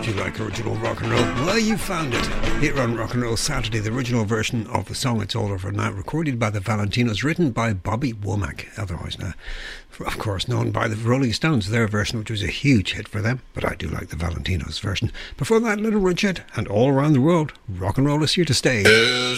Do you like original rock and roll? Well, you found it. Here on Rock and Roll Saturday, the original version of the song It's All Over Now, recorded by the Valentinos, written by Bobby Womack, otherwise now, of course, known by the Rolling Stones, their version, which was a huge hit for them, but I do like the Valentinos version. Before that, Little Richard and All Around the World, rock and roll is here to stay.